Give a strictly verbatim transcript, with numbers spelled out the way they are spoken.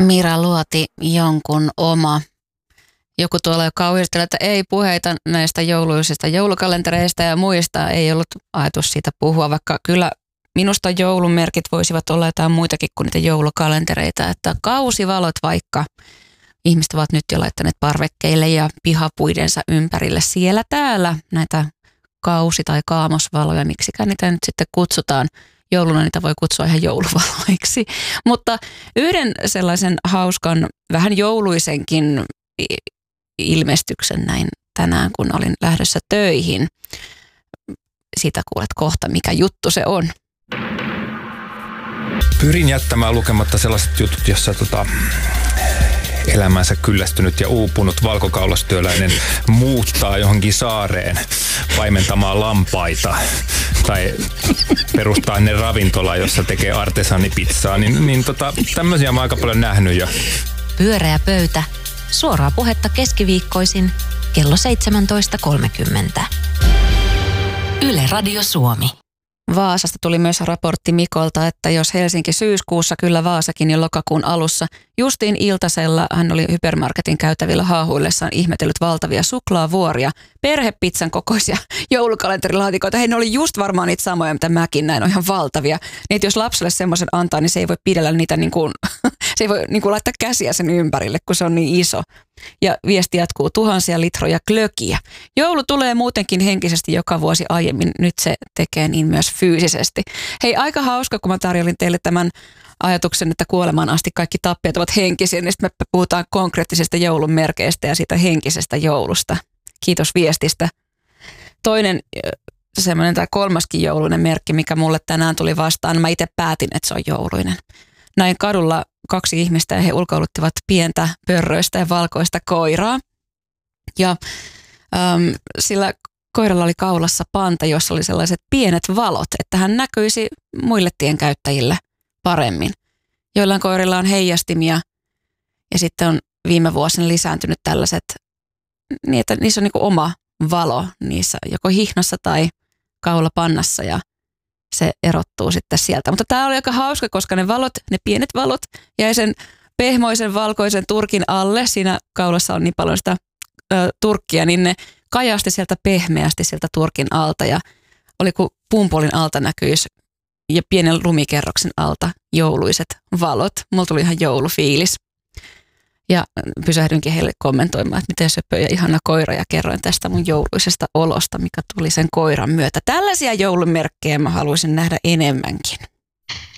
Mira Luoti, jonkun oma. Joku tuolla jo kauhisteli, että ei puheita näistä jouluisista joulukalentereista ja muista. Ei ollut ajatus siitä puhua, vaikka kyllä minusta joulumerkit voisivat olla jotain muitakin kuin niitä joulukalentereita. Että kausivalot vaikka. Ihmiset ovat nyt jo laittaneet parvekkeille ja pihapuidensa ympärille siellä täällä näitä kausi- tai kaamosvaloja. Miksikään niitä nyt sitten kutsutaan. Jouluna niitä voi kutsua ihan jouluvaloiksi. Mutta yhden sellaisen hauskan, vähän jouluisenkin ilmestyksen näin tänään, kun olin lähdössä töihin. Siitä kuulet kohta, mikä juttu se on. Pyrin jättämään lukematta sellaiset jutut, jossa tota, elämänsä kyllästynyt ja uupunut valkokaulastyöläinen muuttaa johonkin saareen paimentamaan lampaita tai perustaa ne ravintola, jossa tekee artesaanipizzaa. Niin, niin tota, tämmöisiä mä oon aika paljon nähnyt jo. Pyöreä pöytä. Suoraa puhetta keskiviikkoisin kello seitsemäntoista kolmekymmentä. Yle Radio Suomi. Vaasasta tuli myös raportti Mikolta, että jos Helsinki syyskuussa, kyllä Vaasakin jo lokakuun alussa. Justiin iltasella hän oli hypermarketin käytävillä haahuillessaan ihmetellyt valtavia suklaavuoria, perhepizzan kokoisia joulukalenterilaatikoita. Hei, ne oli just varmaan niitä samoja, mitä mäkin näin, on ihan valtavia. Niin, että jos lapselle semmoisen antaa, niin se ei voi pidellä niitä niin kuin, se ei voi niin kuin laittaa käsiä sen ympärille, kun se on niin iso. Ja viesti jatkuu, tuhansia litroja glögiä. Joulu tulee muutenkin henkisesti joka vuosi aiemmin, nyt se tekee niin myös fyysisesti. Hei, aika hauska, kun mä tarjolin teille tämän ajatuksen, että kuolemaan asti kaikki tappiot ovat henkisiä, niin sitten me puhutaan konkreettisista joulun merkeistä ja siitä henkisestä joulusta. Kiitos viestistä. Toinen semmoinen tai kolmaskin jouluinen merkki, mikä mulle tänään tuli vastaan, mä itse päätin, että se on jouluinen. Näin kadulla kaksi ihmistä ja he ulkoiluttivat pientä pörröistä ja valkoista koiraa. Ja äm, sillä koiralla oli kaulassa panta, jossa oli sellaiset pienet valot, että hän näkyisi muille tienkäyttäjille paremmin. Joillain koirilla on heijastimia ja sitten on viime vuosina lisääntynyt tällaiset, niin että niissä on niin kuin oma valo niissä joko hihnassa tai kaulapannassa ja se erottuu sitten sieltä. Mutta tämä oli aika hauska, koska ne valot, ne pienet valot jäi sen pehmoisen valkoisen turkin alle. Siinä kaulassa on niin paljon sitä ö, turkkia, niin ne kajasti sieltä pehmeästi sieltä turkin alta ja oli kuin pumpolin alta näkyisi ja pienen lumikerroksen alta jouluiset valot. Mulla tuli ihan joulufiilis. Ja pysähdynkin heille kommentoimaan, että miten söpö ja ihana koira ja kerroin tästä mun jouluisesta olosta, mikä tuli sen koiran myötä. Tällaisia joulumerkkejä mä haluaisin nähdä enemmänkin.